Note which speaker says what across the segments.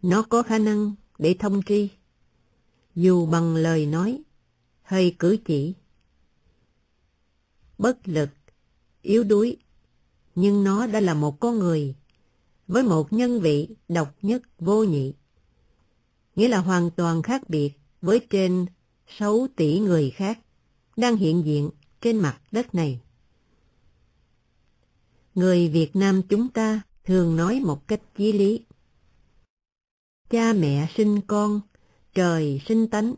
Speaker 1: Nó có khả năng để thông tri, dù bằng lời nói hay cử chỉ. Bất lực, yếu đuối, nhưng nó đã là một con người với một nhân vị độc nhất vô nhị, nghĩa là hoàn toàn khác biệt với trên 6 tỷ người khác đang hiện diện trên mặt đất này. Người Việt Nam chúng ta thường nói một cách chí lý: cha mẹ sinh con, trời sinh tánh.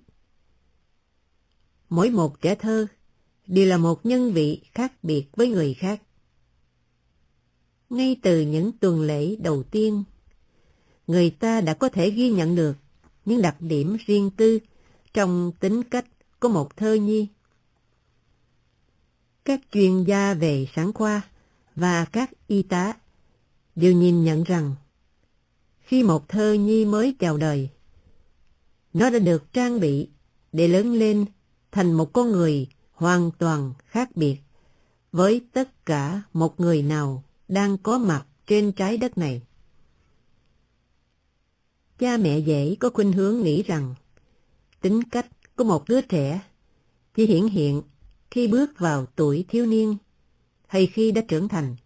Speaker 1: Mỗi một trẻ thơ đều là một nhân vị khác biệt với người khác. Ngay từ những tuần lễ đầu tiên, người ta đã có thể ghi nhận được những đặc điểm riêng tư trong tính cách của một thơ nhi. Các chuyên gia về sản khoa và các y tá đều nhìn nhận rằng khi một thơ nhi mới chào đời, nó đã được trang bị để lớn lên thành một con người hoàn toàn khác biệt với tất cả một người nào đang có mặt trên trái đất này. Cha mẹ dễ có khuynh hướng nghĩ rằng tính cách của một đứa trẻ chỉ hiển hiện khi bước vào tuổi thiếu niên hay khi đã trưởng thành.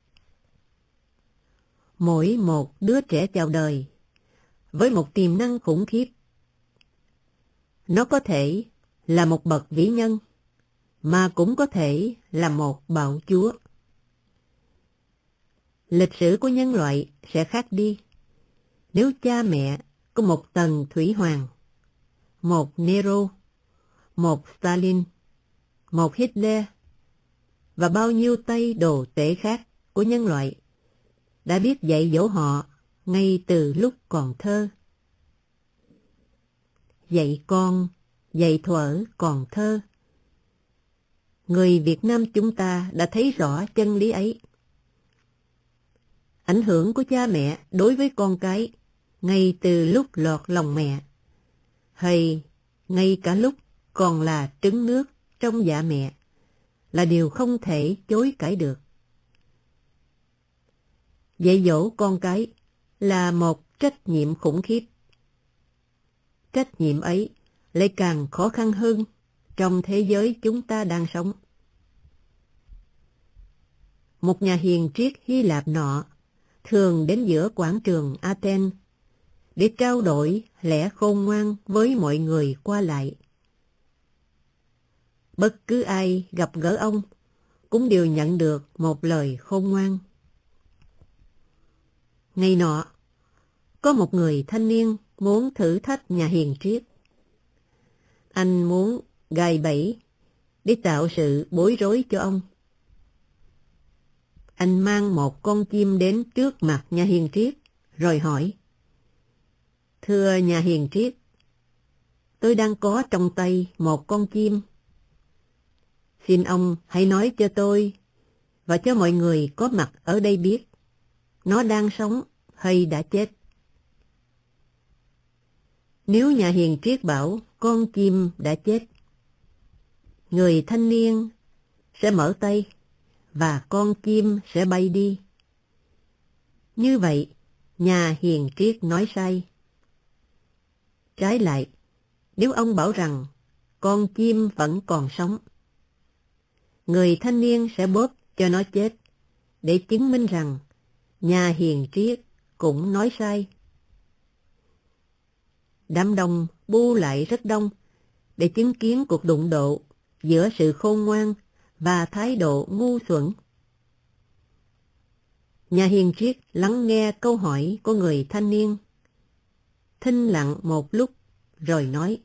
Speaker 1: Mỗi một đứa trẻ chào đời với một tiềm năng khủng khiếp. Nó có thể là một bậc vĩ nhân, mà cũng có thể là một bạo chúa. Lịch sử của nhân loại sẽ khác đi nếu cha mẹ có một Tần Thủy Hoàng, một Nero, một Stalin, một Hitler và bao nhiêu tay đồ tể khác của nhân loại đã biết dạy dỗ họ ngay từ lúc còn thơ. Dạy con, dạy thuở còn thơ. Người Việt Nam chúng ta đã thấy rõ chân lý ấy. Ảnh hưởng của cha mẹ đối với con cái ngay từ lúc lọt lòng mẹ, hay ngay cả lúc còn là trứng nước trong dạ mẹ, là điều không thể chối cãi được. Dạy dỗ con cái là một trách nhiệm khủng khiếp. Trách nhiệm ấy lại càng khó khăn hơn trong thế giới chúng ta đang sống. Một nhà hiền triết Hy Lạp nọ thường đến giữa quảng trường Athens để trao đổi lẽ khôn ngoan với mọi người qua lại. Bất cứ ai gặp gỡ ông cũng đều nhận được một lời khôn ngoan. Ngày nọ, có một người thanh niên muốn thử thách nhà hiền triết. Anh muốn gài bẫy để tạo sự bối rối cho ông. Anh mang một con chim đến trước mặt nhà hiền triết, rồi hỏi: Thưa nhà hiền triết, tôi đang có trong tay một con chim. Xin ông hãy nói cho tôi và cho mọi người có mặt ở đây biết nó đang sống hay đã chết. Nếu nhà hiền triết bảo con chim đã chết, người thanh niên sẽ mở tay và con chim sẽ bay đi. Như vậy, nhà hiền triết nói sai. Trái lại, nếu ông bảo rằng con chim vẫn còn sống, người thanh niên sẽ bóp cho nó chết để chứng minh rằng nhà hiền triết cũng nói sai. Đám đông bu lại rất đông để chứng kiến cuộc đụng độ giữa sự khôn ngoan và thái độ ngu xuẩn. Nhà hiền triết lắng nghe câu hỏi của người thanh niên, thinh lặng một lúc rồi nói: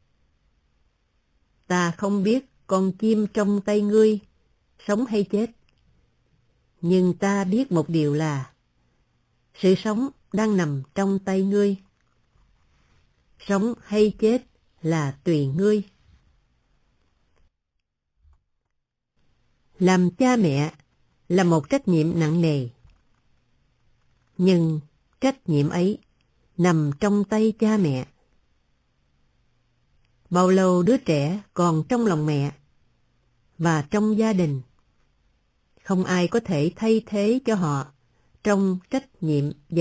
Speaker 1: Ta không biết con chim trong tay ngươi sống hay chết, nhưng ta biết một điều là sự sống đang nằm trong tay ngươi. Sống hay chết là tùy ngươi. Làm cha mẹ là một trách nhiệm nặng nề, nhưng trách nhiệm ấy nằm trong tay cha mẹ. Bao lâu đứa trẻ còn trong lòng mẹ và trong gia đình, không ai có thể thay thế cho họ trong trách nhiệm